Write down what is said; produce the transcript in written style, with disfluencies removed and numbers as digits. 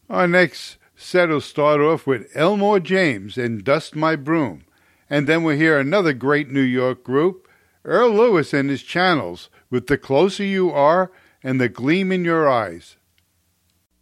Our next set will start off with Elmore James and Dust My Broom. And then we'll hear another great New York group, Earl Lewis and his Channels, with The Closer You Are and The Gleam in Your Eyes.